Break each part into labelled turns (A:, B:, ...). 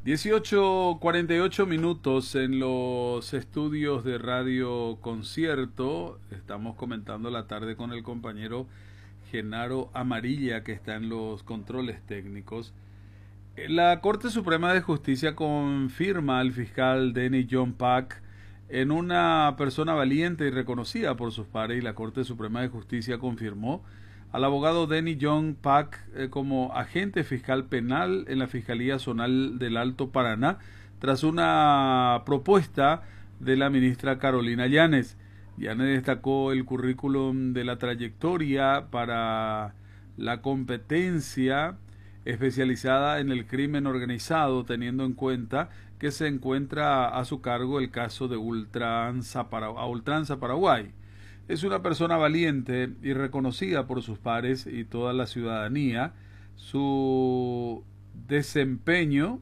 A: 18:48 en los estudios de Radio Concierto. Estamos comentando la tarde con el compañero Genaro Amarilla, que está en los controles técnicos. La Corte Suprema de Justicia confirma al fiscal Denny John Pak en una persona valiente y reconocida por sus pares, y la Corte Suprema de Justicia confirmó al abogado Denny John Pak como agente fiscal penal en la Fiscalía Zonal del Alto Paraná, tras una propuesta de la ministra Carolina Llanes. Llanes destacó el currículum de la trayectoria para la competencia especializada en el crimen organizado, teniendo en cuenta que se encuentra a su cargo el caso de Ultranza Paraguay. Es una persona valiente y reconocida por sus pares y toda la ciudadanía. Su desempeño,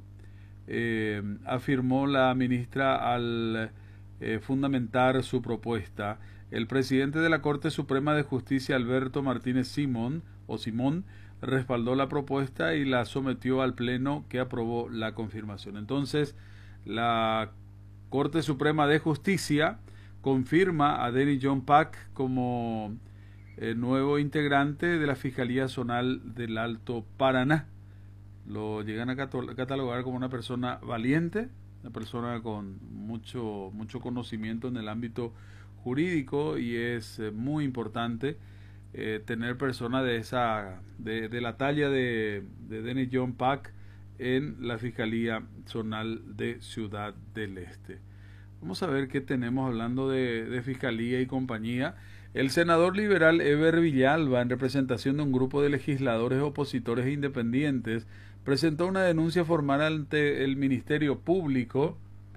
A: afirmó la ministra al fundamentar su propuesta. El presidente de la Corte Suprema de Justicia, Alberto Martínez Simón, respaldó la propuesta y la sometió al Pleno, que aprobó la confirmación. Entonces, la Corte Suprema de Justicia confirma a Denny John Pak como nuevo integrante de la Fiscalía Zonal del Alto Paraná. Lo llegan a catalogar como una persona valiente, una persona con mucho conocimiento en el ámbito jurídico, y es muy importante tener personas de la talla de Denny John Pak en la Fiscalía Zonal de Ciudad del Este. Vamos a ver qué tenemos hablando de Fiscalía y compañía. El senador liberal Eber Villalba, en representación de un grupo de legisladores opositores e independientes, presentó una denuncia formal ante el Ministerio Público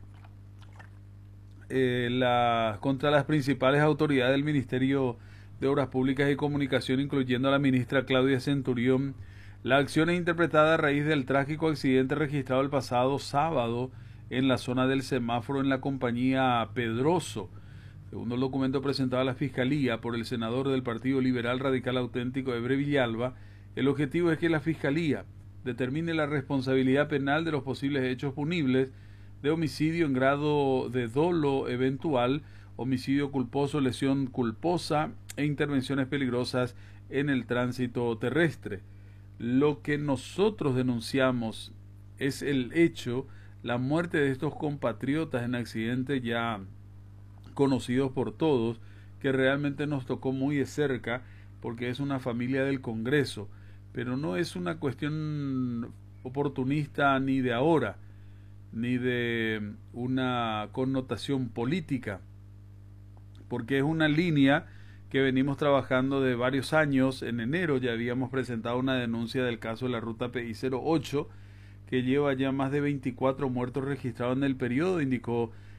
A: contra las principales autoridades del Ministerio de Obras Públicas y Comunicación, incluyendo a la ministra Claudia Centurión. La acción es interpretada a raíz del trágico accidente registrado el pasado sábado en la zona del semáforo en la compañía Pedroso. Según el documento presentado a la Fiscalía por el senador del Partido Liberal Radical Auténtico, Eber Villalba, el objetivo es que la Fiscalía determine la responsabilidad penal de los posibles hechos punibles de homicidio en grado de dolo eventual, homicidio culposo, lesión culposa e intervenciones peligrosas en el tránsito terrestre. Lo que nosotros denunciamos es el hecho, la muerte de estos compatriotas en accidentes ya conocidos por todos, que realmente nos tocó muy de cerca, porque es una familia del Congreso, pero no es una cuestión oportunista ni de ahora, ni de una connotación política, porque es una línea que venimos trabajando de varios años. En enero ya habíamos presentado una denuncia del caso de la ruta PI 08, que lleva ya más de 24 muertos registrados en el periodo, indicó